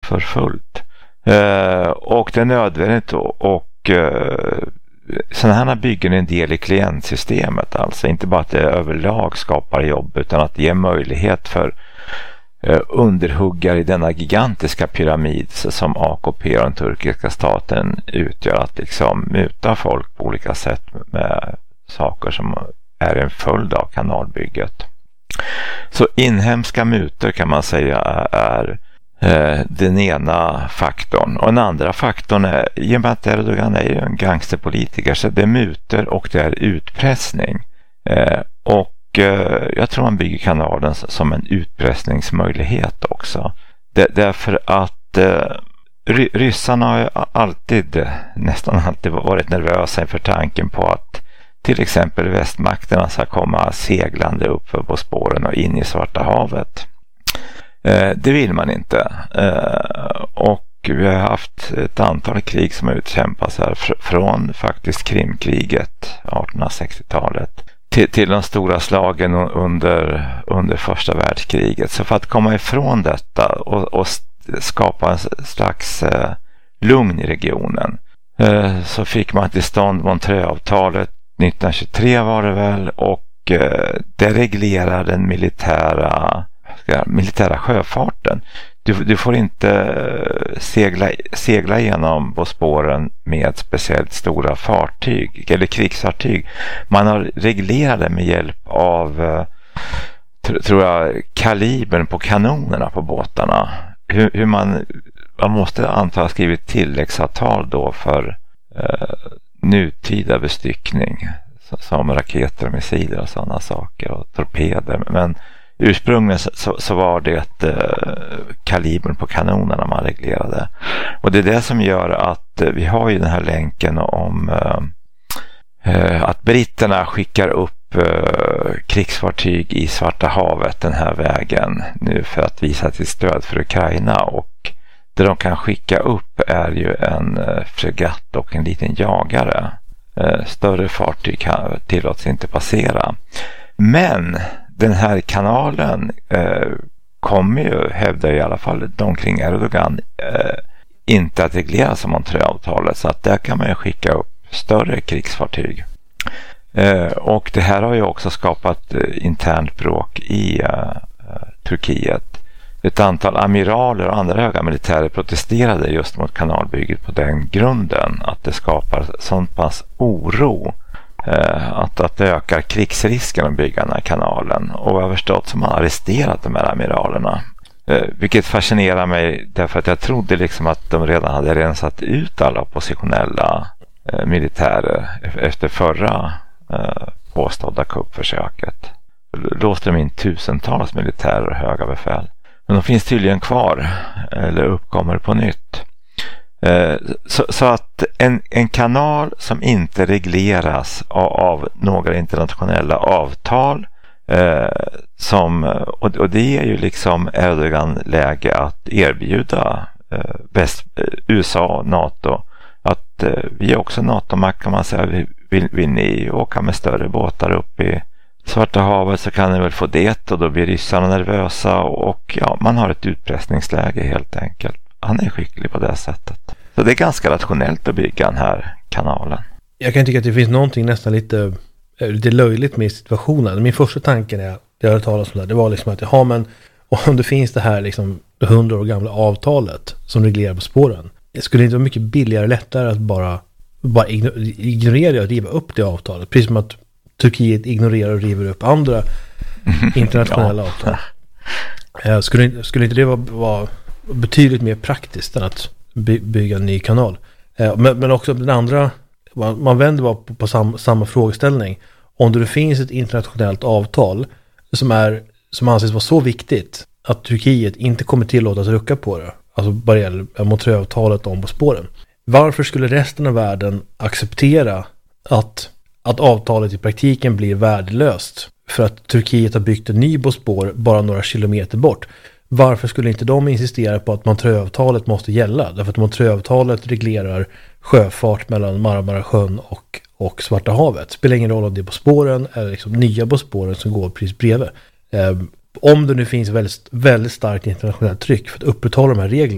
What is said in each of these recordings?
för fullt. Och det är nödvändigt och sådana här byggen är en del i klientsystemet, alltså inte bara att det överlag skapar jobb utan att det ger möjlighet för underhuggare i denna gigantiska pyramid som AKP och den turkiska staten utgör, att liksom muta folk på olika sätt med saker som är en följd av kanalbygget. Så inhemska mutor kan man säga är den ena faktorn. Och den andra faktorn är, i och med att Erdogan är ju en gangsterpolitiker, så det är mutor och det är utpressning. Och jag tror man bygger kanalen som en utpressningsmöjlighet också. Därför att ryssarna har ju nästan alltid varit nervösa inför tanken på att till exempel västmakterna ska komma seglande upp på spåren och in i Svarta havet. Det vill man inte. Och vi har haft ett antal krig som har utkämpats här från faktiskt Krimkriget 1860-talet till de stora slagen under första världskriget. Så för att komma ifrån detta och skapa en slags lugn i regionen så fick man till stånd Montreuxavtalet 1923 var det väl, och det reglerar den militära sjöfarten. Du får inte segla igenom på spåren med speciellt stora fartyg eller krigsfartyg. Man har reglerat det med hjälp av tror jag kalibern på kanonerna på båtarna. Hur man måste anta ha skrivit tilläggsavtal då för nutida bestyckning som raketer och missiler och sådana saker och torpeder, men ursprungligen så var det kalibern på kanonerna man reglerade. Och det är det som gör att vi har ju den här länken om att britterna skickar upp krigsfartyg i Svarta havet den här vägen nu för att visa till stöd för Ukraina, och det de kan skicka upp är ju en fregatt och en liten jagare. Större fartyg tillåts inte passera. Men den här kanalen kommer ju, hävdar i alla fall de kring Erdogan, inte att regleras som Montreuxavtalet, så att där kan man ju skicka upp större krigsfartyg. Och det här har ju också skapat internt bråk i Turkiet. Ett antal amiraler och andra höga militärer protesterade just mot kanalbygget på den grunden, att det skapar sån pass oro att det ökar krigsrisken att bygga den här kanalen. Och jag har förstått som man arresterat de här amiralerna. Vilket fascinerar mig, därför att jag trodde liksom att de redan hade rensat ut alla oppositionella militärer efter förra påstådda kuppförsöket. Låste de in tusentals militärer och höga befäl. Men de finns tydligen kvar eller uppkommer på nytt. Så att en kanal som inte regleras av några internationella avtal och det är ju liksom Erdogan läge att erbjuda USA och NATO att vi är också NATO-makt, kan man säga. Vill ni åka med större båtar upp i Svarta havet så kan ni väl få det, och då blir ryssarna nervösa och ja, man har ett utpressningsläge helt enkelt. Han är skicklig på det sättet. Så det är ganska rationellt att bygga den här kanalen. Jag kan tycka att det finns någonting nästan lite löjligt med situationen. Min första tanke när jag hörde talas om det var liksom att men om det finns det här liksom 100 år gamla avtalet som reglerar på spåren, skulle det inte vara mycket billigare och lättare att bara ignorera och riva upp det avtalet, precis som att Turkiet ignorerar och river upp andra internationella avtal. Skulle inte det vara betydligt mer praktiskt än att bygga en ny kanal? Men också den andra, man vänder bara på samma frågeställning. Om det finns ett internationellt avtal som anses vara så viktigt att Turkiet inte kommer tillåtas rucka på det, alltså bara gäller Montreuxavtalet om på spåren, varför skulle resten av världen acceptera att avtalet i praktiken blir värdelöst för att Turkiet har byggt en ny spår bara några kilometer bort? Varför skulle inte de insistera på att Montreuxavtalet måste gälla? Därför att Montreuxavtalet reglerar sjöfart mellan Marmarasjön och Svarta havet. Spelar ingen roll om det är på spåren eller liksom nya på spåren som går precis bredvid. Om det nu finns väldigt, väldigt starkt internationellt tryck för att upprätthålla de här reglerna,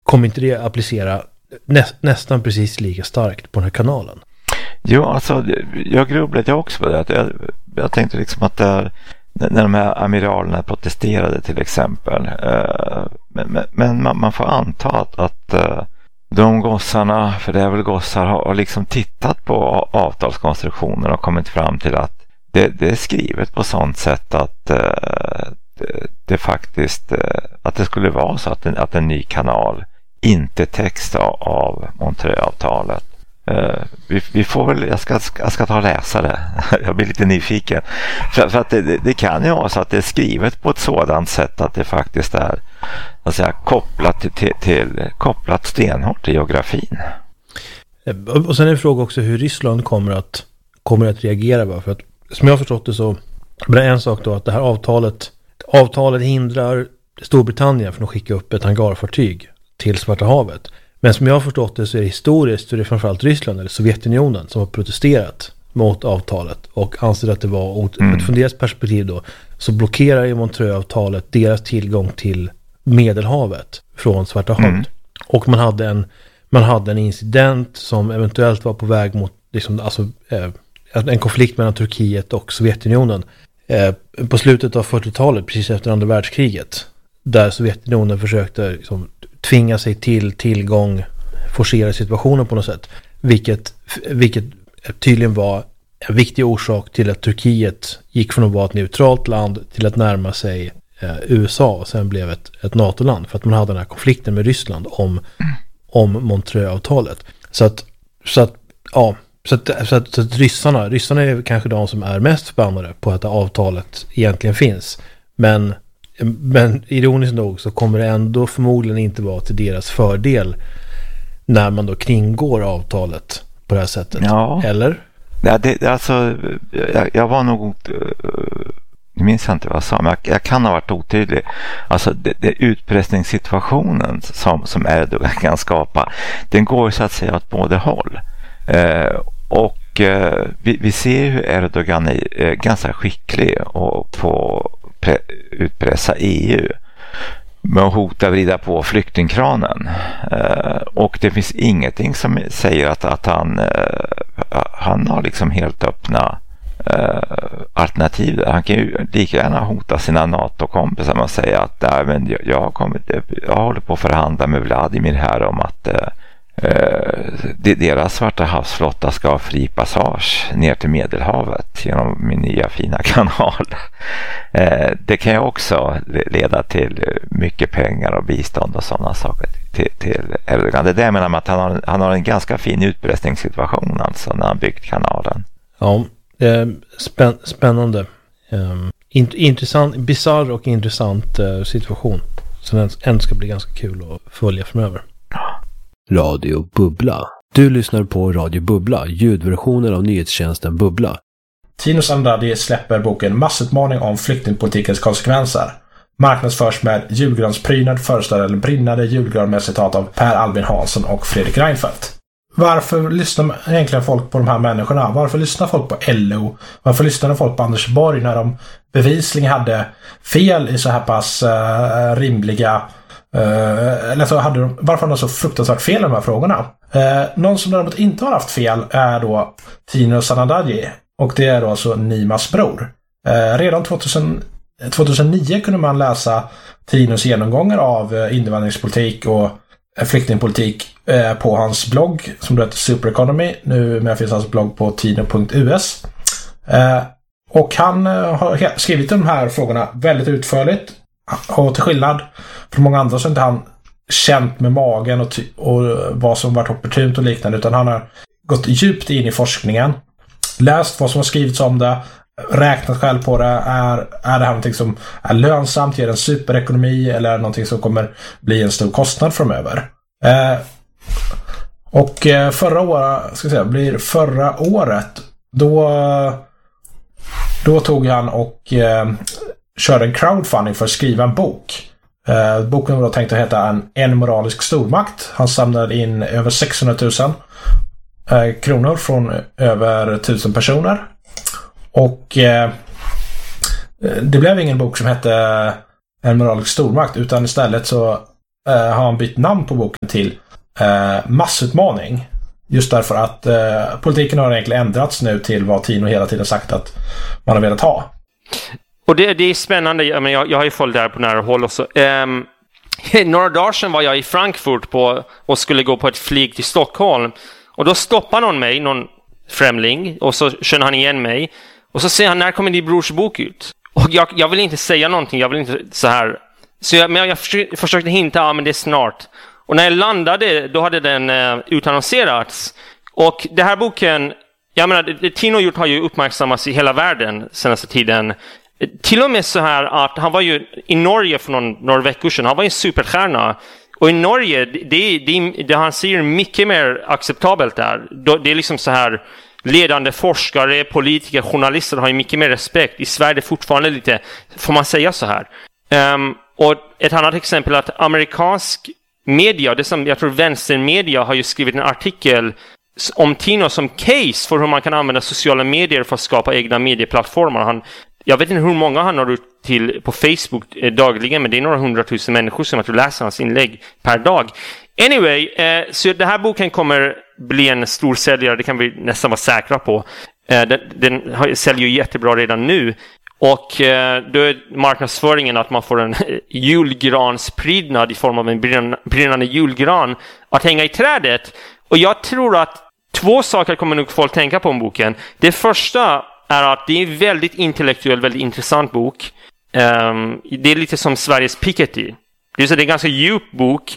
kommer inte det applicera nästan precis lika starkt på den här kanalen? Jo, alltså jag grubblade också på det. Jag tänkte liksom att när de här amiralerna protesterade till exempel. Men man får anta att de gossarna, för det är väl gossar, har liksom tittat på avtalskonstruktioner och kommit fram till att det är skrivet på sånt sätt att det faktiskt att det skulle vara så att en ny kanal inte täcks av Montreux-avtalet. Vi får väl, jag ska ta och läsa det. Jag blir lite nyfiken. För att det kan ju vara så att det är skrivet på ett sådant sätt att det faktiskt är, att säga, kopplat stenhårt till geografin. Och sen är det fråga också hur Ryssland kommer att reagera. För att som jag har förstått det så är det en sak då att det här avtalet hindrar Storbritannien från att skicka upp ett hangarfartyg till Svarta havet. Men som jag har förstått det så är det historiskt så är det framförallt Ryssland eller Sovjetunionen som har protesterat mot avtalet och anser att det var från deras perspektiv då så blockerar ju Montreux-avtalet deras tillgång till Medelhavet från Svarta havet. Och man hade en incident som eventuellt var på väg mot liksom, alltså, en konflikt mellan Turkiet och Sovjetunionen på slutet av 40-talet, precis efter andra världskriget, där Sovjetunionen försökte liksom, tvinga sig till tillgång, forcera situationen på något sätt, vilket tydligen var en viktig orsak till att Turkiet gick från att vara ett neutralt land till att närma sig USA och sen blev ett NATO-land, för att man hade den här konflikten med Ryssland om Montreux-avtalet. Så att ryssarna är kanske de som är mest förbannade på att avtalet egentligen finns. Men ironiskt nog så kommer det ändå förmodligen inte vara till deras fördel när man då kringgår avtalet på det här sättet. Ja. Eller? Ja, alltså, jag var nog... Jag minns inte vad jag sa, men jag kan ha varit otydlig. Alltså det utpressningssituationen som Erdogan kan skapa, den går så att säga åt båda håll. Vi ser hur Erdogan är ganska skicklig och på utpressa EU med att hota vrida på flyktingkranen. Och det finns ingenting som säger att han har liksom helt öppna alternativ där. Han kan ju lika gärna hota sina NATO-kompisar med att säga att nej, men jag håller på att förhandla med Vladimir här om att deras Svarta havsflotta ska ha fri passage ner till Medelhavet genom min nya fina kanal. Det kan ju också leda till mycket pengar och bistånd och sådana saker till Erdogan. Det är det jag menar med att han har en ganska fin utpressningssituation alltså när han byggt kanalen. Ja, spännande. Intressant, bizarr och intressant situation. Så den ändå ska bli ganska kul att följa framöver. Radio Bubbla. Du lyssnar på Radio Bubbla, ljudversionen av nyhetstjänsten Bubbla. Tino Sandaji släpper boken Massutmaning om flyktingpolitikens konsekvenser. Marknadsförs med julgransprydnad, föreställer en brinnande julgran med citat av Per Albin Hansson och Fredrik Reinfeldt. Varför lyssnar egentligen folk på de här människorna? Varför lyssnar folk på LO? Varför lyssnar folk på Anders Borg när de bevisligen hade fel i så här pass rimliga... eller så varför har de så fruktansvärt fel i de här frågorna? Någon som däremot inte har haft fel är då Tino Sandaji, och det är då alltså Nimas bror. Redan 2009 kunde man läsa Tinos genomgångar av invandringspolitik och flyktingpolitik på hans blogg som då heter Super Economy. Nu finns hans blogg på tino.us. Och han har skrivit de här frågorna väldigt utförligt. Och till skillnad från många andra så har inte han känt med magen och vad som varit opportunt och liknande, utan han har gått djupt in i forskningen, läst vad som har skrivits om det, räknat själv på det. Är det här någonting som är lönsamt, ger en superekonomi, eller är det någonting som kommer bli en stor kostnad framöver? Förra året då tog han och körde en crowdfunding för att skriva en bok. Boken var då tänkt att heta En moralisk stormakt. Han samlade in över 600 000 kronor från över 1000 personer. Och det blev ingen bok som hette En moralisk stormakt, utan istället så har han bytt namn på boken till Massutmaning. Just därför att politiken har egentligen ändrats nu till vad Tino hela tiden sagt att man har velat ha. Och det är spännande. Jag har ju följt det här på nära håll också. Några dagar sedan var jag i Frankfurt och skulle gå på ett flyg till Stockholm. Och då stoppar någon främling och så känner han igen mig. Och så säger han, när kommer din brors bok ut? Och jag vill inte säga någonting, jag vill inte så här. Men jag försökte hinta, men det är snart. Och när jag landade, då hade den utannonserats. Och det här boken, jag menar, det Tino gjort har ju uppmärksammats i hela världen senaste tiden. Till och med så här att han var ju i Norge för några veckor sedan. Han var en superstjärna. Och i Norge, det han säger mycket mer acceptabelt där. Det är liksom så här, ledande forskare, politiker, journalister har ju mycket mer respekt. I Sverige är det fortfarande lite, får man säga så här. Och ett annat exempel är att amerikansk media, det som jag tror vänstermedia har ju skrivit en artikel om Tino som case för hur man kan använda sociala medier för att skapa egna medieplattformar. Jag vet inte hur många han har ut till på Facebook dagligen, men det är några 100 000 människor som att läser hans inlägg per dag. Anyway, så den här boken kommer bli en stor säljare, det kan vi nästan vara säkra på. Den säljer ju jättebra redan nu. Och då är marknadsföringen att man får en julgransprydnad i form av en brinnande julgran att hänga i trädet. Och jag tror att 2 saker kommer nog folk tänka på om boken. Det första är att det är en väldigt intellektuell, väldigt intressant bok. Det är lite som Sveriges Piketty. Det är en ganska djup bok.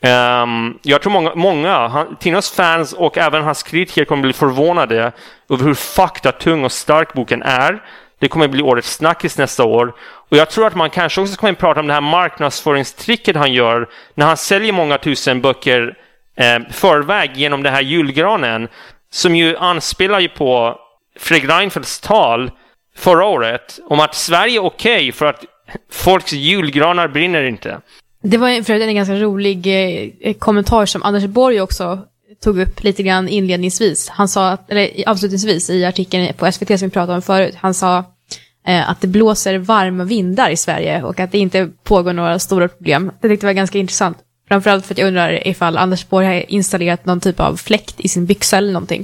Jag tror många Tinos fans och även hans kritiker kommer bli förvånade över hur faktatung och stark boken är. Det kommer bli årets snackis nästa år. Och jag tror att man kanske också kommer prata om det här marknadsföringstricket han gör när han säljer många tusen böcker förväg genom det här julgranen, som ju anspelar ju på Fredrik Reinfeldts tal förra året om att Sverige är okej för att folks julgranar brinner inte. Det var för en ganska rolig kommentar som Anders Borg också tog upp lite grann inledningsvis. Han sa, eller avslutningsvis i artikeln på SVT som vi pratade om förut, han sa att det blåser varma vindar i Sverige och att det inte pågår några stora problem. Det tyckte jag var ganska intressant. Framförallt för att jag undrar ifall Anders Borg har installerat någon typ av fläkt i sin byxa eller någonting.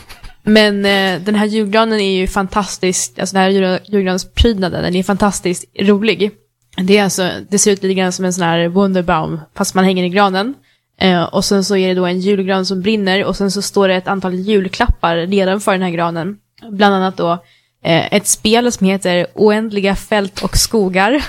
Men den här julgranen är ju fantastisk, alltså den här julgransprydnaden, den är fantastiskt rolig. Det ser ut lite grann som en sån här Wunderbaum fast man hänger i granen. Och sen så är det då en julgran som brinner och sen så står det ett antal julklappar nedanför den här granen. Bland annat då ett spel som heter Oändliga fält och skogar.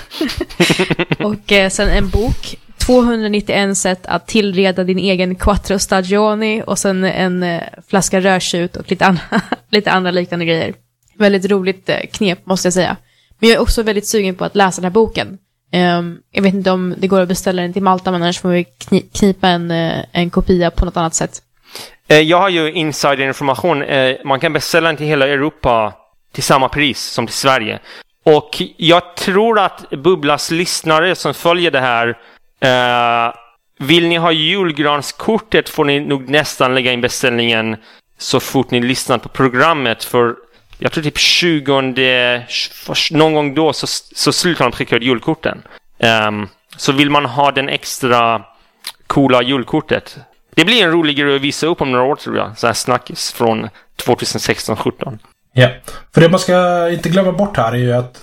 Och sen en bok, 291 sätt att tillreda din egen quattro stagioni, och sen en flaska rödtjut och lite andra liknande grejer. Väldigt roligt knep måste jag säga. Men jag är också väldigt sugen på att läsa den här boken. Jag vet inte om det går att beställa den till Malta, men annars får vi knipa en kopia på något annat sätt. Jag har ju insiderinformation. Man kan beställa den till hela Europa till samma pris som till Sverige. Och jag tror att Bubblas lyssnare som följer det här, vill ni ha julgranskortet får ni nog nästan lägga in beställningen så fort ni lyssnar på programmet, för jag tror typ 20 någon gång då så slutar de trycka ut julkorten. Så vill man ha den extra coola julkortet. Det blir en rolig grej att visa upp om några år, tror jag. Så här snackis från 2016-17. Ja, för det man ska inte glömma bort här är ju att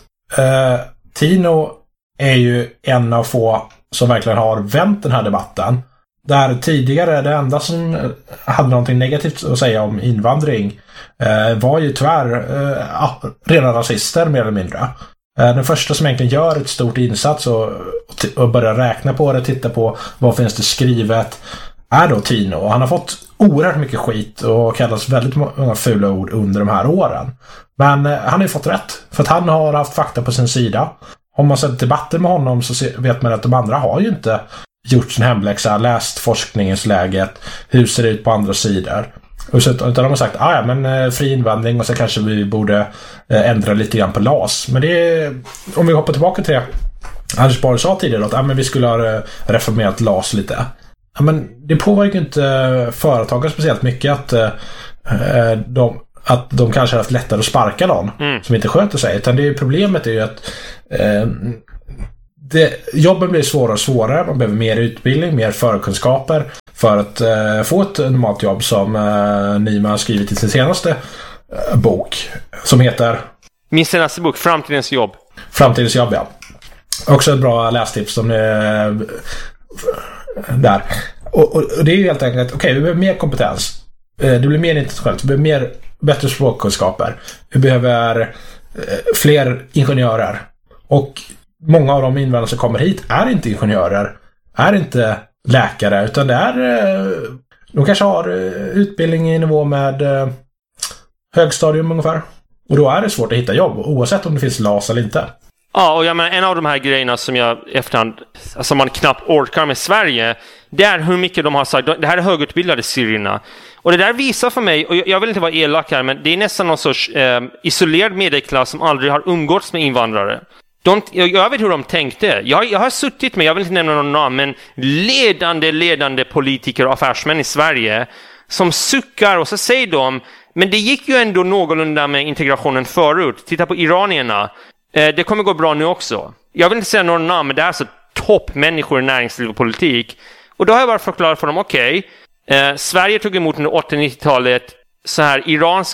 Tino är ju en av få som verkligen har vänt den här debatten. Där tidigare det enda som hade någonting negativt att säga om invandring var ju tyvärr rena rasister mer eller mindre. Den första som egentligen gör ett stort insats och börjar räkna på det, titta på vad finns det skrivet, är då Tino. Han har fått oerhört mycket skit och kallas väldigt många fula ord under de här åren. Men han har ju fått rätt, för att han har haft fakta på sin sida. Om man sett debatter med honom så vet man att de andra har ju inte gjort sin hemläxa, läst forskningsläget, hur ser det ut på andra sidor. Utan de har sagt, men fri invandring och så kanske vi borde ändra lite grann på LAS. Men det är, om vi hoppar tillbaka till det Anders Borg sa tidigare, att men vi skulle ha reformerat LAS lite. Ja, men det påverkar inte företagare speciellt mycket att de kanske har haft lättare att sparka någon som inte sköter sig. Utan problemet är ju att jobben blir svårare och svårare. Man behöver mer utbildning, mer förkunskaper för att få ett normalt jobb, som Nyman har skrivit i sin senaste bok som heter... Min senaste bok, Framtidens jobb. Framtidens jobb, ja. Också ett bra lästips som där. Och det är ju helt enkelt, okej, vi behöver mer kompetens. Det blir mer internationellt. Vi behöver bättre språkkunskaper. Vi behöver fler ingenjörer. Och många av de invandrare som kommer hit är inte ingenjörer, är inte läkare, utan det är de kanske har utbildning i nivå med högstadium ungefär. Och då är det svårt att hitta jobb, oavsett om det finns LAS eller inte. Ja, och jag menar, en av de här grejerna som jag efterhand, alltså man knappt orkar med Sverige, det är hur mycket de har sagt, det här är högutbildade syrierna. Och det där visar för mig, och jag vill inte vara elak här, men det är nästan någon sorts isolerad medelklass som aldrig har umgåtts med invandrare. Jag vet hur de tänkte. Jag har suttit med, jag vill inte nämna någon namn, men ledande politiker och affärsmän i Sverige som suckar, och så säger de, men det gick ju ändå någorlunda med integrationen förut. Titta på iranierna. Det kommer gå bra nu också. Jag vill inte säga någon namn, men det är alltså toppmänniskor i näringsliv och politik. Och då har jag bara förklarat för dem, okej, Sverige tog emot under 80-90-talet så här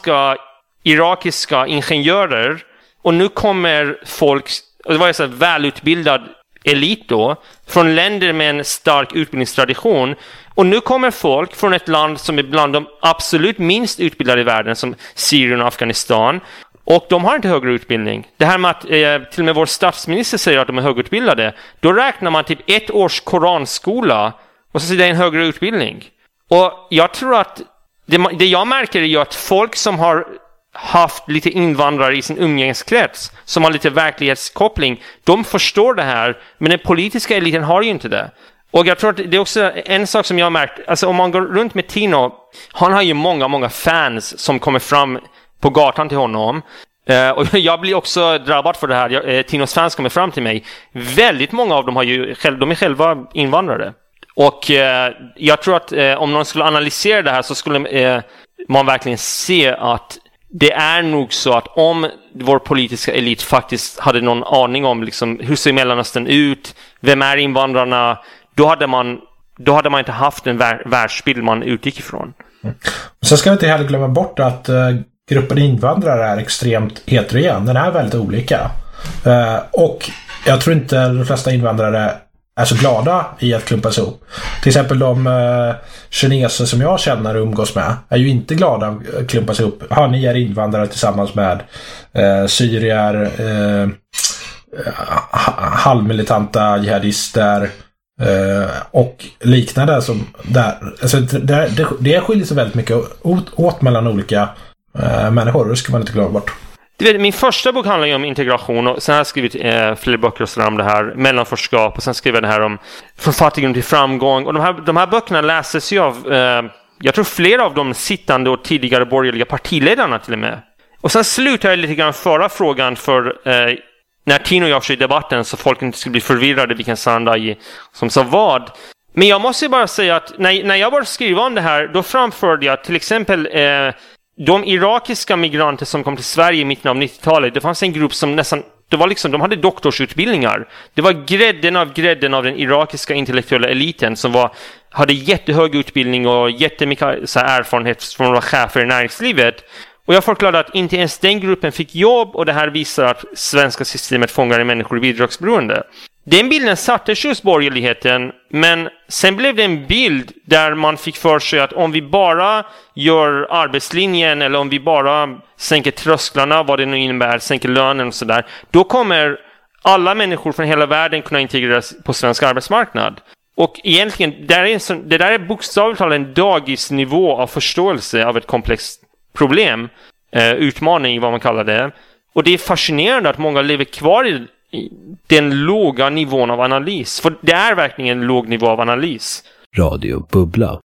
irakiska ingenjörer, och nu kommer folk, och det var så här välutbildad elit då, från länder med en stark utbildningstradition, och nu kommer folk från ett land som är bland de absolut minst utbildade i världen, som Syrien och Afghanistan, och de har inte högre utbildning. Det här med att till och med vår statsminister säger att de är högutbildade, då räknar man typ 1 års koranskola och så säger det en högre utbildning. Och jag tror att det jag märker är ju att folk som har haft lite invandrare i sin umgängeskrets, som har lite verklighetskoppling, de förstår det här, men den politiska eliten har ju inte det. Och jag tror att det är också en sak som jag har märkt, alltså om man går runt med Tino, han har ju många fans som kommer fram på gatan till honom. Och jag blir också drabbad för det här. Tinos fans kommer fram till mig. Väldigt många av dem de är själva invandrare. Och jag tror att om någon skulle analysera det här så skulle man verkligen se att det är nog så att om vår politiska elit faktiskt hade någon aning om liksom, hur ser Mellanöstern ut, vem är invandrarna, då hade man inte haft en världsbild man utgick ifrån. Sen ska vi inte heller glömma bort att gruppen invandrare är extremt heterogen. Den är väldigt olika. Och jag tror inte de flesta invandrare är så glada i att klumpas ihop. Till exempel de kineser som jag känner och umgås med är ju inte glada att klumpas ihop. Ni är invandrare tillsammans med syrier, halvmilitanta jihadister och liknande som där. Alltså det skiljer sig väldigt mycket åt mellan olika människor, och det ska man inte glömma bort. Min första bok handlar ju om integration, och sen har jag skrivit fler böcker om det här, mellanförskap, och sen skrev jag det här om från fattigdom till framgång. Och de här böckerna läses ju av, jag tror flera av de sittande och tidigare borgerliga partiledarna till och med. Och sen slutar jag lite grann förra frågan för när Tino och jag kör i debatten, så folk inte skulle bli förvirrade vilken Sandayi som sa vad. Men jag måste bara säga att när jag började skriva om det här, då framförde jag till exempel de irakiska migranter som kom till Sverige i mitten av 90-talet. Det fanns en grupp som nästan, det var liksom, de hade doktorsutbildningar. Det var grädden av den irakiska intellektuella eliten som hade jättehög utbildning och jättemycket så här erfarenhet från att vara chefer i näringslivet. Och jag förklarade att inte ens den gruppen fick jobb, och det här visar att svenska systemet fångar människor i bidragsberoende. Den bilden sattes just borgerligheten, men sen blev det en bild där man fick för sig att om vi bara gör arbetslinjen, eller om vi bara sänker trösklarna, vad det nu innebär, sänker lönen och sådär, då kommer alla människor från hela världen kunna integreras på svensk arbetsmarknad. Och egentligen, det där är bokstavligt talat en dagisnivå av förståelse av ett komplext problem, utmaning vad man kallar det. Och det är fascinerande att många lever kvar i den låga nivån av analys. För det är verkligen en låg nivå av analys. Radio Bubbla.